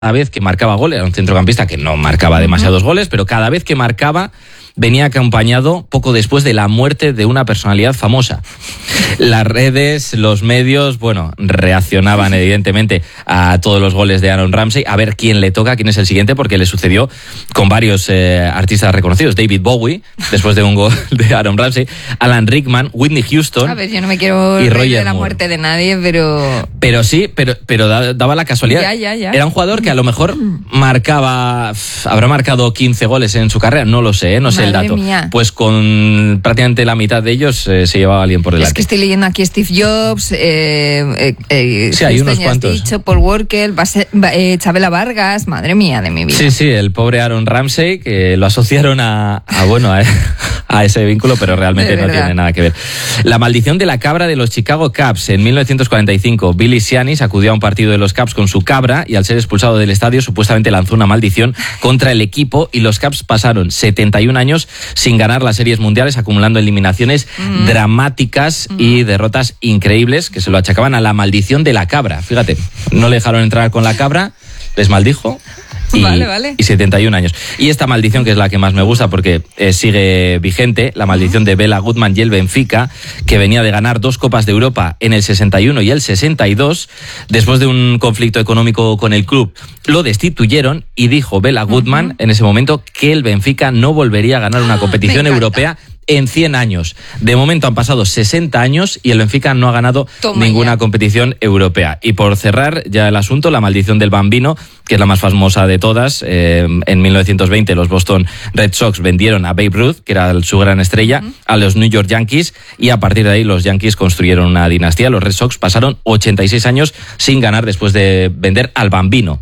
Cada vez que marcaba goles, era un centrocampista que no marcaba demasiados goles, pero cada vez que marcaba venía acompañado poco después de la muerte de una personalidad famosa. Las redes, los medios, reaccionaban evidentemente a todos los goles de Aaron Ramsey, a ver quién le toca, quién es el siguiente, porque le sucedió con varios artistas reconocidos. David Bowie, después de un gol de Aaron Ramsey, Alan Rickman, Whitney Houston. A ver, yo no me quiero reír de la muerte de nadie, pero... Pero daba la casualidad. Ya. Era un jugador que a lo mejor habrá marcado 15 goles en su carrera, no lo sé, no sé el dato. Mía. Pues con prácticamente la mitad de ellos se llevaba alguien por delante. Es que estoy leyendo aquí Steve Jobs, sí, hay unos cuantos. Dicho, Paul Walker, Chabela Vargas, madre mía de mi vida. Sí, el pobre Aaron Ramsey, que lo asociaron a ese vínculo, pero realmente no tiene nada que ver. La maldición de la cabra de los Chicago Cubs. En 1945, Billy Sianis acudió a un partido de los Cubs con su cabra y al ser expulsado del estadio supuestamente lanzó una maldición contra el equipo y los Cubs pasaron 71 años sin ganar las series mundiales, acumulando eliminaciones dramáticas y derrotas increíbles que se lo achacaban a la maldición de la cabra. Fíjate, no le dejaron entrar con la cabra, les maldijo. Vale. Y 71 años. Y esta maldición, que es la que más me gusta porque sigue vigente, la maldición de Bela Goodman y el Benfica, que venía de ganar 2 Copas de Europa en el 61 y el 62, después de un conflicto económico con el club, lo destituyeron y dijo Bela Goodman en ese momento que el Benfica no volvería a ganar una competición europea en 100 años. De momento han pasado 60 años y el Benfica no ha ganado ninguna competición europea. Y por cerrar ya el asunto, la maldición del Bambino, que es la más famosa de todas. En 1920 los Boston Red Sox vendieron a Babe Ruth, que era su gran estrella, a los New York Yankees, y a partir de ahí los Yankees construyeron una dinastía. Los Red Sox pasaron 86 años sin ganar después de vender al Bambino.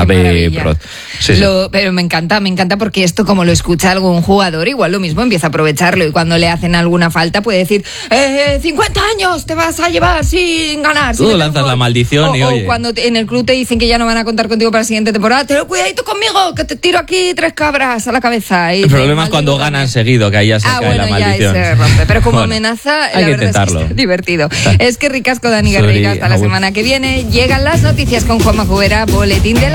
Pero me encanta porque esto, como lo escucha algún jugador, igual lo mismo empieza a aprovecharlo y cuando le hacen alguna falta puede decir 50 años te vas a llevar sin ganar. Tú lanzas la maldición y oye. O cuando en el club te dicen que ya no van a contar contigo para la siguiente temporada, pero cuidadito conmigo, que te tiro aquí 3 cabras a la cabeza. Y el problema es cuando ganan seguido, que ahí ya se cae la maldición. Ya se rompe. Pero como amenaza, hay que intentarlo. Es divertido. Es que ricasco, Dani Garriga, hasta la semana que viene. Llegan las noticias con Juanma Jubera, boletín de la